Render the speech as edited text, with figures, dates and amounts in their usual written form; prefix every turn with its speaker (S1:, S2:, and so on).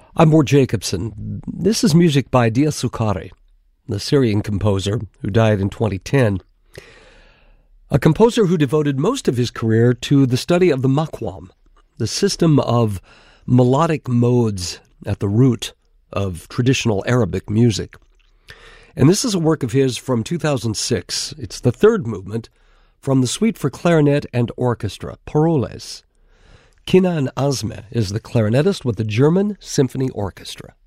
S1: I'm Mort Jacobson. This is music by Dia Succari, the Syrian composer who died in 2010. A composer who devoted most of his career to the study of the maqam, the system of melodic modes at the root of traditional Arabic music. And this is a work of his from 2006. It's the third movement from the Suite for Clarinet and Orchestra, Paroles. Kenan Azmeh is the clarinetist with the German Symphony Orchestra.